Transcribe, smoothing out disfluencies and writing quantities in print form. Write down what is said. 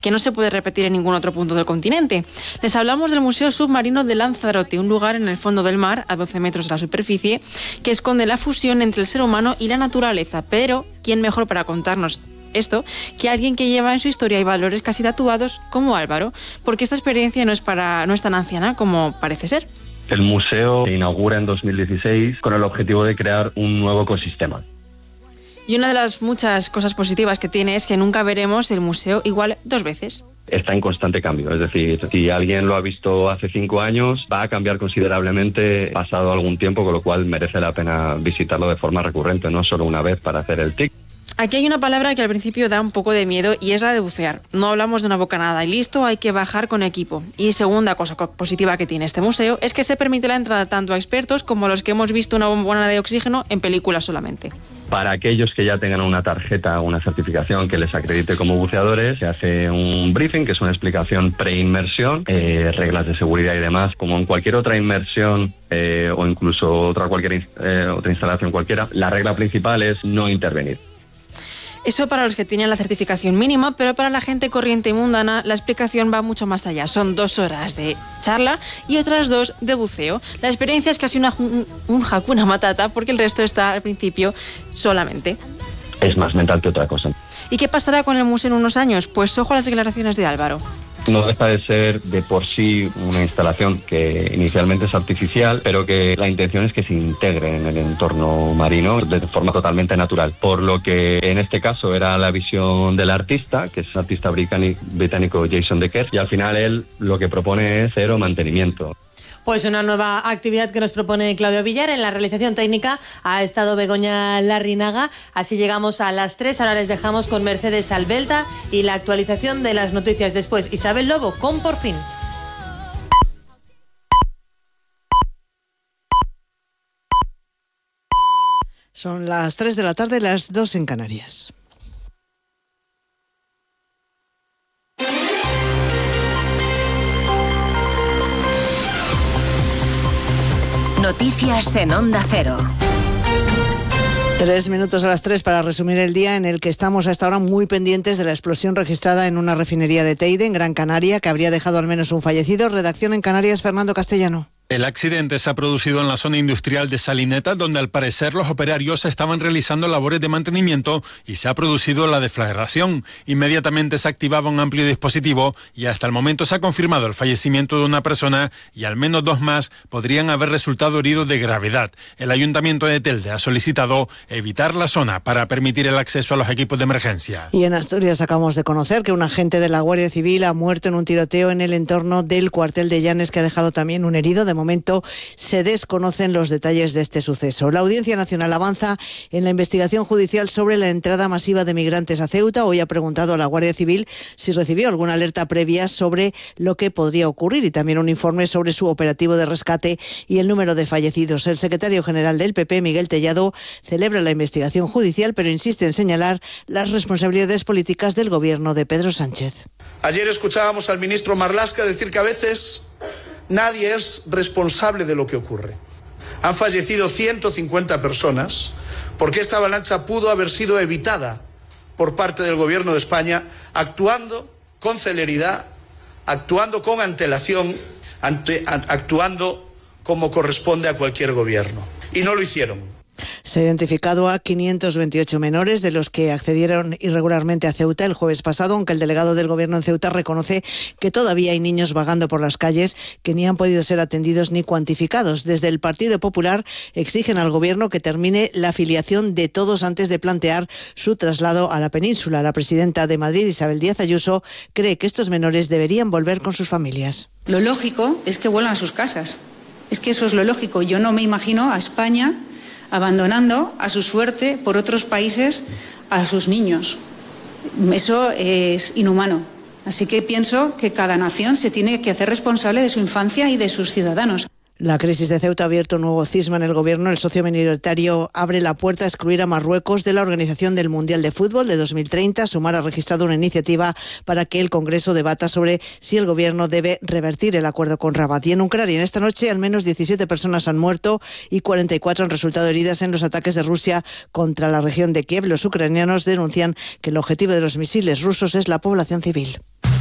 que no se puede repetir en ningún otro punto del continente. Les hablamos del Museo Submarino de Lanzarote, un lugar en el fondo del mar, a 12 metros de la superficie, que esconde la fusión entre el ser humano y la naturaleza. Pero, ¿quién mejor para contarnos esto que alguien que lleva en su historia y valores casi tatuados como Álvaro? Porque esta experiencia no es tan anciana como parece ser. El museo se inaugura en 2016 con el objetivo de crear un nuevo ecosistema. Y una de las muchas cosas positivas que tiene es que nunca veremos el museo igual 2 veces. Está en constante cambio, es decir, si alguien lo ha visto hace 5 años, va a cambiar considerablemente pasado algún tiempo, con lo cual merece la pena visitarlo de forma recurrente, no solo una vez para hacer el tic. Aquí hay una palabra que al principio da un poco de miedo y es la de bucear. No hablamos de una bocanada y listo, hay que bajar con equipo. Y segunda cosa positiva que tiene este museo es que se permite la entrada tanto a expertos como a los que hemos visto una bombona de oxígeno en películas solamente. Para aquellos que ya tengan una tarjeta o una certificación que les acredite como buceadores, se hace un briefing, que es una explicación pre-inmersión, reglas de seguridad y demás. Como en cualquier otra inmersión o incluso otra instalación cualquiera, la regla principal es no intervenir. Eso para los que tienen la certificación mínima, pero para la gente corriente y mundana la explicación va mucho más allá. Son 2 horas de charla y otras 2 de buceo. La experiencia es casi un Hakuna Matata, porque el resto está al principio solamente. Es más mental que otra cosa. ¿Y qué pasará con el museo en unos años? Pues ojo a las declaraciones de Álvaro. No deja de ser de por sí una instalación que inicialmente es artificial, pero que la intención es que se integre en el entorno marino de forma totalmente natural. Por lo que en este caso era la visión del artista, que es el artista británico Jason Decker, y al final él lo que propone es cero mantenimiento. Pues una nueva actividad que nos propone Claudio Villar. En la realización técnica ha estado Begoña Larrinaga. Así llegamos a las 3. Ahora les dejamos con Mercedes Albelda y la actualización de las noticias. Después, Isabel Lobo con Por Fin. Son las 3 de la tarde, las 2 en Canarias. Noticias en Onda Cero. 3 minutos a las 3 para resumir el día en el que estamos a esta hora muy pendientes de la explosión registrada en una refinería de Teide, en Gran Canaria, que habría dejado al menos un fallecido. Redacción en Canarias, Fernando Castellano. El accidente se ha producido en la zona industrial de Salineta, donde al parecer los operarios estaban realizando labores de mantenimiento y se ha producido la deflagración. Inmediatamente se activaba un amplio dispositivo y hasta el momento se ha confirmado el fallecimiento de una persona y al menos 2 más podrían haber resultado heridos de gravedad. El Ayuntamiento de Telde ha solicitado evitar la zona para permitir el acceso a los equipos de emergencia. Y en Asturias acabamos de conocer que un agente de la Guardia Civil ha muerto en un tiroteo en el entorno del cuartel de Llanes, que ha dejado también un herido. De momento se desconocen los detalles de este suceso. La Audiencia Nacional avanza en la investigación judicial sobre la entrada masiva de migrantes a Ceuta. Hoy ha preguntado a la Guardia Civil si recibió alguna alerta previa sobre lo que podría ocurrir y también un informe sobre su operativo de rescate y el número de fallecidos. El secretario general del PP, Miguel Tellado, celebra la investigación judicial, pero insiste en señalar las responsabilidades políticas del gobierno de Pedro Sánchez. Ayer escuchábamos al ministro Marlaska decir que a veces nadie es responsable de lo que ocurre. Han fallecido 150 personas porque esta avalancha pudo haber sido evitada por parte del Gobierno de España, actuando con celeridad, actuando con antelación, actuando como corresponde a cualquier gobierno. Y no lo hicieron. Se ha identificado a 528 menores de los que accedieron irregularmente a Ceuta el jueves pasado, aunque el delegado del Gobierno en Ceuta reconoce que todavía hay niños vagando por las calles que ni han podido ser atendidos ni cuantificados. Desde el Partido Popular exigen al Gobierno que termine la afiliación de todos antes de plantear su traslado a la península. La presidenta de Madrid, Isabel Díaz Ayuso, cree que estos menores deberían volver con sus familias. Lo lógico es que vuelvan a sus casas. Es que eso es lo lógico. Yo no me imagino a España abandonando a su suerte por otros países a sus niños. Eso es inhumano. Así que pienso que cada nación se tiene que hacer responsable de su infancia y de sus ciudadanos. La crisis de Ceuta ha abierto un nuevo cisma en el gobierno. El socio minoritario abre la puerta a excluir a Marruecos de la organización del Mundial de Fútbol de 2030. Sumar ha registrado una iniciativa para que el Congreso debata sobre si el gobierno debe revertir el acuerdo con Rabat. Y en Ucrania, esta noche, al menos 17 personas han muerto y 44 han resultado heridas en los ataques de Rusia contra la región de Kiev. Los ucranianos denuncian que el objetivo de los misiles rusos es la población civil.